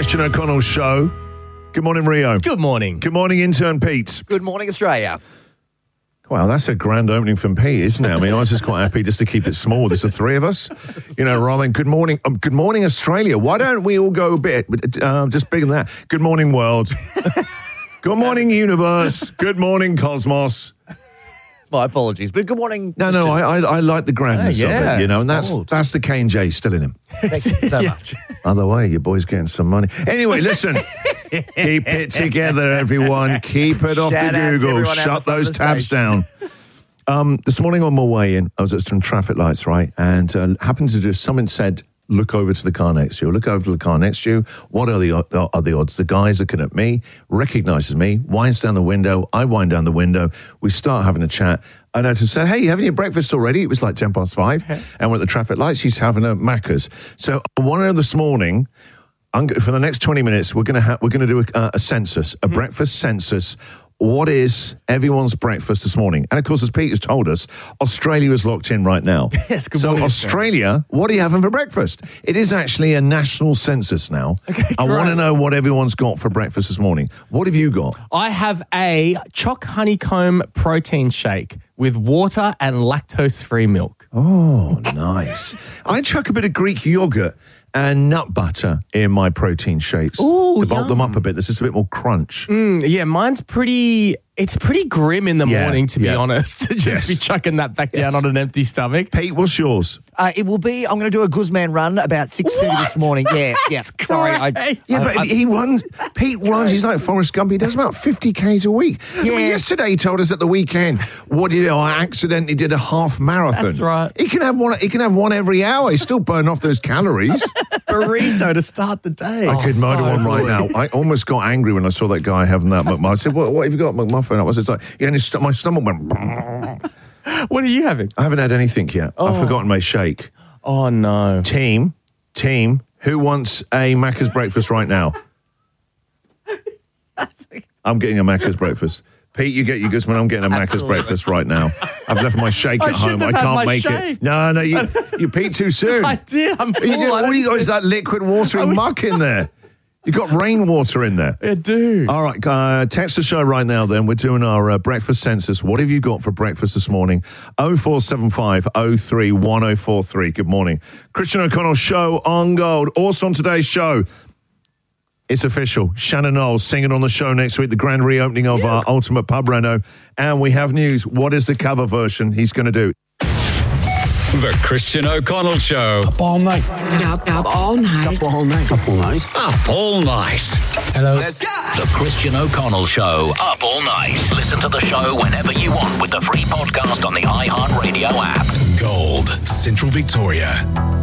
Christian O'Connell Show. Good morning, Rio. Good morning. Good morning, intern Pete. Good morning, Australia. Wow, that's a grand opening from Pete, isn't it? I mean, I was just quite happy just to keep it small. There's the three of us, rather than good morning Australia. Why don't we all go a bit just bigger than that? Good morning, world. Good morning, universe. Good morning, cosmos. My apologies, but good morning. No, I like the grandness of it, and that's the K&J still in him. Thank you so much. Other way, your boy's getting some money. Anyway, listen, keep it together, everyone. Keep it off Shout to out to Google. everyone Shut out the those front of the tabs down. This morning on my way in, I was at some traffic lights, right? And happened to just, someone said, look over to the car next to you. Look over to the car next to you. What are the odds? The guy's looking at me, recognises me, winds down the window. I wind down the window. We start having a chat. And I just said, hey, you having your breakfast already? It was like 5:10. And we're at the traffic lights. He's having a Macca's. So I wanted this morning, for the next 20 minutes, we're going to do a census, a breakfast census. What is everyone's breakfast this morning? And of course, as Peter's told us, Australia is locked in right now. Yes, good so morning, Australia, what are you having for breakfast? It is actually a national census now. Okay, I want to know what everyone's got for breakfast this morning. What have you got? I have a choc honeycomb protein shake with water and lactose-free milk. Oh, nice. I chuck a bit of Greek yogurt and nut butter in my protein shakes Ooh, to bulk them yum. up a bit. There's just a bit more crunch. Yeah, mine's pretty grim in the morning, to be honest, to just Yes. be chucking that back down on an empty stomach. Pete, what's yours? It will be, I'm going to do a Guzman run about 6:30 this morning. Yeah. Sorry. Great. Pete runs, he's like Forrest Gump, he does about 50 Ks a week. Yeah. Well, yesterday he told us at the weekend, what did you know, I accidentally did a half marathon. That's right. He can have one every hour. He's still burning off those calories. Burrito to start the day. I could murder one right now. I almost got angry when I saw that guy having that McMuffin. I said, what have you got, McMuffin? I was just like, my stomach went... What are you having? I haven't had anything yet. I've forgotten my shake. Oh, no. Team, who wants a Macca's breakfast right now? I'm getting a Macca's breakfast. Pete, you get your Guzman. I'm getting a Macca's breakfast right now. I've left my shake at home. I can't make it. No, you peed too soon. I did. I'm full. What do you got? Is that liquid watery muck in there? You got rainwater in there. I do. All right, text the show right now then. We're doing our breakfast census. What have you got for breakfast this morning? 0475 03 1043. Good morning. Christian O'Connell Show on Gold. Also on today's show, it's official. Shannon Knowles singing on the show next week, the grand reopening of our Ultimate Pub Reno. And we have news. What is the cover version he's going to do? The Christian O'Connell Show. Up all night. Up all night. Up all night. Up all night. Up all night. Hello. Let's go. The Christian O'Connell Show. Up all night. Listen to the show whenever you want with the free podcast on the iHeartRadio app. Gold, Central Victoria.